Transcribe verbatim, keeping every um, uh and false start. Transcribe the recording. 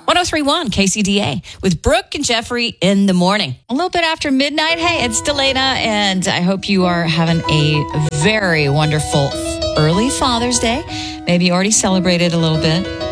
one oh three point one K C D A with Brooke and Jeffrey in the morning. A little bit after midnight. Hey, it's Delana, and I hope you are having a very wonderful early Father's Day. Maybe you already celebrated a little bit.